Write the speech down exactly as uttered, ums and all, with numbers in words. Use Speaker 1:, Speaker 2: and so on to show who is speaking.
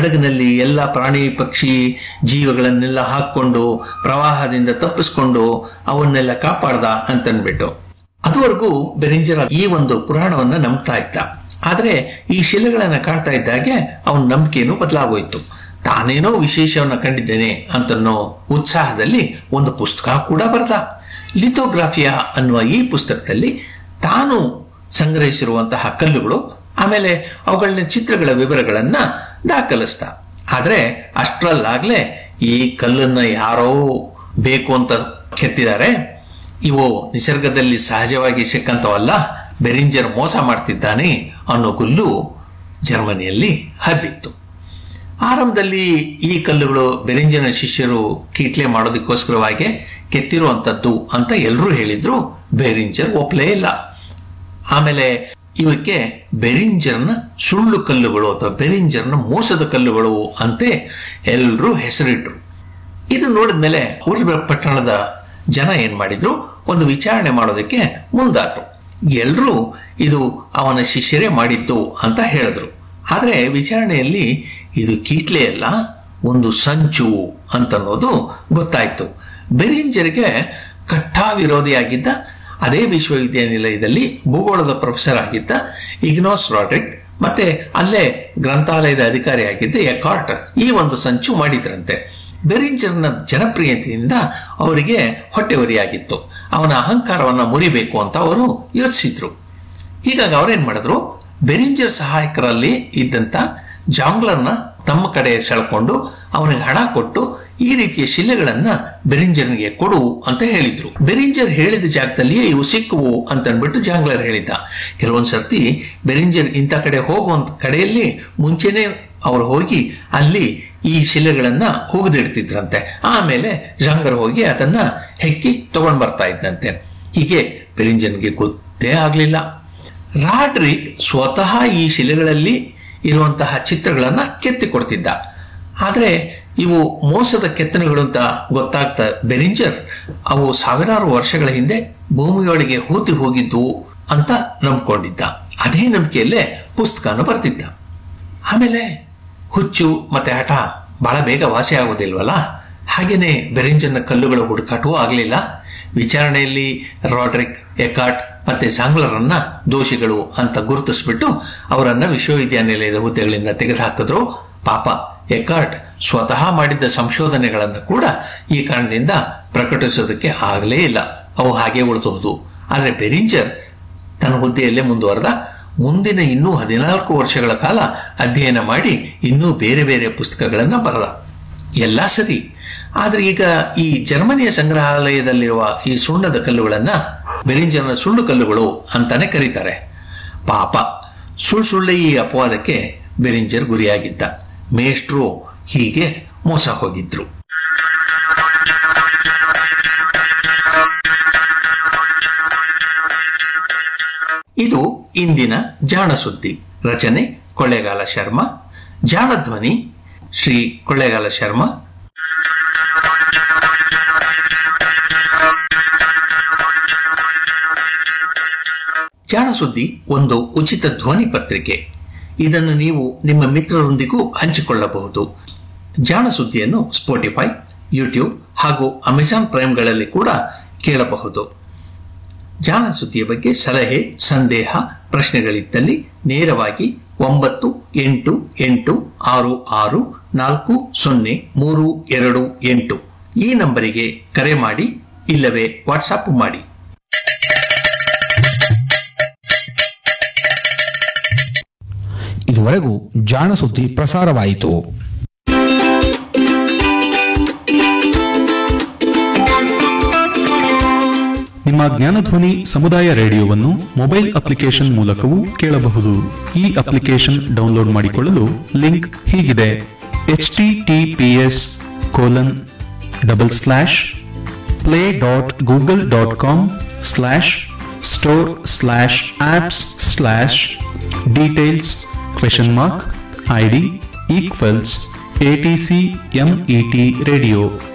Speaker 1: ಹಡಗಿನಲ್ಲಿ ಎಲ್ಲ ಪ್ರಾಣಿ ಪಕ್ಷಿ ಜೀವಗಳನ್ನೆಲ್ಲ ಹಾಕೊಂಡು ಪ್ರವಾಹದಿಂದ ತಪ್ಪಿಸ್ಕೊಂಡು ಅವನ್ನೆಲ್ಲ ಕಾಪಾಡ್ದ ಅಂತನ್ಬಿಟ್ಟು. ಅದುವರೆಗೂ ಬೆರಿಂಜರ್ ಈ ಒಂದು ಪುರಾಣವನ್ನ ನಂಬ್ತಾ ಇದ್ದ. ಆದ್ರೆ ಈ ಶಿಲೆಗಳನ್ನ ಕಾಣ್ತಾ ಇದ್ದಾಗೆ ಅವನ ನಂಬಿಕೆಯನ್ನು ಬದಲಾಗೋಯ್ತು. ತಾನೇನೋ ವಿಶೇಷವನ್ನ ಕಂಡಿದ್ದೇನೆ ಅಂತನ್ನೋ ಉತ್ಸಾಹದಲ್ಲಿ ಒಂದು ಪುಸ್ತಕ ಕೂಡ ಬರೆದ. ಲಿಥೋಗ್ರಾಫಿಯಾ ಅನ್ನುವ ಈ ಪುಸ್ತಕದಲ್ಲಿ ತಾನು ಸಂಗ್ರಹಿಸಿರುವಂತಹ ಕಲ್ಲುಗಳು ಆಮೇಲೆ ಅವುಗಳನ್ನ ಚಿತ್ರಗಳ ವಿವರಗಳನ್ನ ದಾಖಲಿಸ್ತ. ಆದ್ರೆ ಅಷ್ಟರಲ್ಲಾಗ್ಲೇ ಈ ಕಲ್ಲನ್ನ ಯಾರೋ ಬೇಕು ಅಂತ ಕೆತ್ತಿದ್ದಾರೆ, ಇವು ನಿಸರ್ಗದಲ್ಲಿ ಸಹಜವಾಗಿ ಸಿಕ್ಕಂತವಲ್ಲ, ಬೆರಿಂಜರ್ ಮೋಸ ಮಾಡ್ತಿದ್ದಾನೆ ಅನ್ನೋ ಗುಲ್ಲು ಜರ್ಮನಿಯಲ್ಲಿ ಹಬ್ಬಿತ್ತು. ಆರಂಭದಲ್ಲಿ ಈ ಕಲ್ಲುಗಳು ಬೆರಿಂಜರ್ನ ಶಿಷ್ಯರು ಕೀಟ್ಲೆ ಮಾಡೋದಕ್ಕೋಸ್ಕರವಾಗಿ ಕೆತ್ತಿರುವಂತದ್ದು ಅಂತ ಎಲ್ಲರೂ ಹೇಳಿದ್ರು. ಬೆರಿಂಜರ್ ಒಪ್ಲೇ ಇಲ್ಲ. ಆಮೇಲೆ ಇವಕ್ಕೆ ಬೆರಿಂಜರ್ನ ಸುಳ್ಳು ಕಲ್ಲುಗಳು ಅಥವಾ ಬೆರಿಂಜರ್ನ ಮೋಸದ ಕಲ್ಲುಗಳು ಅಂತೆ ಎಲ್ಲರೂ ಹೆಸರಿಟ್ರು. ಇದು ನೋಡಿದ್ಮೇಲೆ ಊರ್ಬ ಪಟ್ಟಣದ ಜನ ಏನ್ ಮಾಡಿದ್ರು, ಒಂದು ವಿಚಾರಣೆ ಮಾಡೋದಕ್ಕೆ ಮುಂದಾದ್ರು. ಎಲ್ರೂ ಇದು ಅವನ ಶಿಷ್ಯರೇ ಮಾಡಿದ್ದು ಅಂತ ಹೇಳಿದ್ರು. ಆದ್ರೆ ವಿಚಾರಣೆಯಲ್ಲಿ ಇದು ಕೀಟ್ಲೆ ಅಲ್ಲ, ಒಂದು ಸಂಚು ಅಂತನ್ನೋದು ಗೊತ್ತಾಯ್ತು. ಬೆರಿಂಜರ್ಗೆ ಕಟ್ಟಾ ವಿರೋಧಿಯಾಗಿದ್ದ, ಅದೇ ವಿಶ್ವವಿದ್ಯಾನಿಲಯದಲ್ಲಿ ಭೂಗೋಳದ ಪ್ರೊಫೆಸರ್ ಆಗಿದ್ದ ಇಗ್ನಾಸ್ ರಾಡ್ರಿಕ್ ಮತ್ತೆ ಅಲ್ಲೇ ಗ್ರಂಥಾಲಯದ ಅಧಿಕಾರಿಯಾಗಿದ್ದ ಎಕಾರ್ಟ್ ಈ ಒಂದು ಸಂಚು ಮಾಡಿದ್ರಂತೆ. ಬೆರಿಂಜರ್ನ ಜನಪ್ರಿಯತೆಯಿಂದ ಅವರಿಗೆ ಹೊಟ್ಟೆವರಿಯಾಗಿತ್ತು. ಅವನ ಅಹಂಕಾರವನ್ನ ಮುರಿಬೇಕು ಅಂತ ಅವರು ಯೋಚಿಸಿದ್ರು. ಹೀಗಾಗಿ ಅವರೇನ್ ಮಾಡಿದ್ರು, ಬೆರಿಂಜರ್ ಸಹಾಯಕರಲ್ಲಿ ಇದ್ದಂತ ಜಾಂಗ್ಲರ್ನ ತಮ್ಮ ಕಡೆ ಸೆಳ್ಕೊಂಡು ಅವನಿಗೆ ಹಣ ಕೊಟ್ಟು ಈ ರೀತಿಯ ಶಿಲೆಗಳನ್ನ ಬೆರಿಂಜರ್ನಿಗೆ ಕೊಡು ಅಂತ ಹೇಳಿದ್ರು. ಬೆರಿಂಜರ್ ಹೇಳಿದ ಜಾಗದಲ್ಲಿಯೇ ಇವು ಸಿಕ್ಕುವು ಅಂತ ಅಂದ್ಬಿಟ್ಟು ಜಾಂಗ್ಲರ್ ಹೇಳಿದ್ದ. ಕೆಲವೊಂದ್ ಸರ್ತಿ ಬೆರಿಂಜರ್ ಇಂಥ ಕಡೆ ಹೋಗುವಂತ ಕಡೆಯಲ್ಲಿ ಮುಂಚೆನೆ ಅವ್ರು ಹೋಗಿ ಅಲ್ಲಿ ಈ ಶಿಲೆಗಳನ್ನ ಹೋಗದಿಡ್ತಿದ್ರಂತೆ. ಆಮೇಲೆ ಜಾಂಗ್ಲರ್ ಹೋಗಿ ಅದನ್ನ ಹೆಕ್ಕಿ ತಗೊಂಡ್ ಬರ್ತಾ ಇದ್ದಂತೆ. ಹೀಗೆ ಬೆರಿಂಜರ್ಗೆ ಗೊತ್ತೇ ಆಗ್ಲಿಲ್ಲ. ರಾಡ್ರಿಕ್ ಸ್ವತಃ ಈ ಶಿಲೆಗಳಲ್ಲಿ ಇರುವಂತಹ ಚಿತ್ರಗಳನ್ನ ಕೆತ್ತಿ ಕೊಡ್ತಿದ್ದ. ಆದ್ರೆ ಇವು ಮೋಸದ ಕೆತ್ತನೆಗಳು ಅಂತ ಗೊತ್ತಾಗ್ತಾ ಬೆರಿಂಜರ್ ಅವು ಸಾವಿರಾರು ವರ್ಷಗಳ ಹಿಂದೆ ಭೂಮಿಯೊಳಗೆ ಹೂತಿ ಹೋಗಿದ್ದು ಅಂತ ನಂಬ್ಕೊಂಡಿದ್ದ. ಅದೇ ನಂಬಿಕೆಯಲ್ಲೇ ಪುಸ್ತಕನ ಬರ್ತಿದ್ದ. ಆಮೇಲೆ ಹುಚ್ಚು ಮತ್ತೆ ಹಠ ಬಹಳ ಬೇಗ ವಾಸಿ ಆಗೋದಿಲ್ವಲ್ಲ, ಹಾಗೇನೆ ಬೆರಿಂಜರ್ನ ಕಲ್ಲುಗಳ ಹುಡುಕಾಟವೂ ಆಗ್ಲಿಲ್ಲ. ವಿಚಾರಣೆಯಲ್ಲಿ ರಾಡ್ರಿಕ್, ಎಕಾರ್ಟ್ ಮತ್ತೆ ಜಾಂಗ್ಲರನ್ನ ದೋಷಿಗಳು ಅಂತ ಗುರುತಿಸ್ಬಿಟ್ಟು ಅವರನ್ನ ವಿಶ್ವವಿದ್ಯಾನಿಲಯದ ಹುದ್ದೆಗಳಿಂದ ತೆಗೆದುಹಾಕಿದ್ರು. ಪಾಪ ಎಕಾರ್ಟ್ ಸ್ವತಃ ಮಾಡಿದ್ದ ಸಂಶೋಧನೆಗಳನ್ನು ಕೂಡ ಈ ಕಾರಣದಿಂದ ಪ್ರಕಟಿಸೋದಕ್ಕೆ ಆಗಲೇ ಇಲ್ಲ, ಅವು ಹಾಗೆ ಉಳಿದೋದು. ಆದ್ರೆ ಬೆರಿಂಜರ್ ತನ್ನ ಹುದ್ದೆಯಲ್ಲೇ ಮುಂದುವರೆದ. ಮುಂದಿನ ಇನ್ನೂ ಹದಿನಾಲ್ಕು ವರ್ಷಗಳ ಕಾಲ ಅಧ್ಯಯನ ಮಾಡಿ ಇನ್ನೂ ಬೇರೆ ಬೇರೆ ಪುಸ್ತಕಗಳನ್ನ ಬರೆದ. ಎಲ್ಲ ಸರಿ, ಆದ್ರೆ ಈಗ ಈ ಜರ್ಮನಿಯ ಸಂಗ್ರಹಾಲಯದಲ್ಲಿರುವ ಈ ಸುಣ್ಣದ ಕಲ್ಲುಗಳನ್ನ ಬೆರಿಂಜರ್ನ ಸುಳ್ಳು ಕಲ್ಲುಗಳು ಅಂತಾನೆ ಕರೀತಾರೆ. ಪಾಪ ಸುಳ್ಳು ಸುಳ್ಳೆ ಈ ಅಪವಾದಕ್ಕೆ ಬೆರಿಂಜರ್ ಗುರಿಯಾಗಿದ್ದ. ಮೇಷ್ಟ್ರು ಹೀಗೆ ಮೋಸ ಹೋಗಿದ್ರು. ಇದು ಇಂದಿನ ಜಾಣ ಸುದ್ದಿ. ರಚನೆ ಕೊಳ್ಳೇಗಾಲ ಶರ್ಮಾ. ಜಾಣ ಧ್ವನಿ ಶ್ರೀ ಕೊಳ್ಳೇಗಾಲ ಶರ್ಮಾ. ಜಾಣ ಸುದ್ದಿ ಒಂದು ಉಚಿತ ಧ್ವನಿ ಪತ್ರಿಕೆ. ಇದನ್ನು ನೀವು ನಿಮ್ಮ ಮಿತ್ರರೊಂದಿಗೂ ಹಂಚಿಕೊಳ್ಳಬಹುದು. ಜಾಣ ಸುದ್ದಿಯನ್ನು ಸ್ಪೋಟಿಫೈ, ಯೂಟ್ಯೂಬ್ ಹಾಗೂ ಅಮೆಜಾನ್ ಪ್ರೈಮ್ಗಳಲ್ಲಿ ಕೂಡ ಕೇಳಬಹುದು. ಜಾಣ ಸುದ್ದಿಯ ಬಗ್ಗೆ ಸಲಹೆ, ಸಂದೇಹ, ಪ್ರಶ್ನೆಗಳಿದ್ದಲ್ಲಿ ನೇರವಾಗಿ ಒಂಬತ್ತು ಎಂಟು ಎಂಟು ಆರು ಆರು ನಾಲ್ಕು ಸೊನ್ನೆ ಮೂರು ಎರಡು ಎಂಟು ಈ ನಂಬರಿಗೆ ಕರೆ ಮಾಡಿ, ಇಲ್ಲವೇ ವಾಟ್ಸಾಪ್ ಮಾಡಿ.
Speaker 2: ಇದುವರೆಗೂ ಜಾಣ ಸುದ್ದಿ ಪ್ರಸಾರವಾಯಿತು.
Speaker 3: ನಿಮ್ಮ ಜ್ಞಾನಧ್ವನಿ ಸಮುದಾಯ ರೇಡಿಯೋವನ್ನು ಮೊಬೈಲ್ ಅಪ್ಲಿಕೇಶನ್ ಮೂಲಕವೂ ಕೇಳಬಹುದು. ಈ ಅಪ್ಲಿಕೇಶನ್ ಡೌನ್ಲೋಡ್ ಮಾಡಿಕೊಳ್ಳಲು ಲಿಂಕ್ ಹೀಗಿದೆ: H T T P S colon double slash play dot Google dot com slash store slash apps slash details question mark ID equals ATC MET radio.